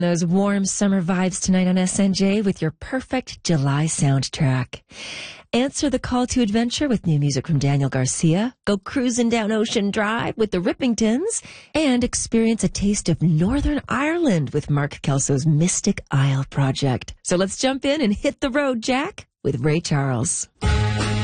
Those warm summer vibes tonight on SNJ with your perfect July soundtrack. Answer the call to adventure with new music from Daniel Garcia. Go cruising down Ocean Drive with the Rippingtons. And experience a taste of Northern Ireland with Mark Kelso's Mystic Isle project. So let's jump in and hit the road, Jack, with Ray Charles.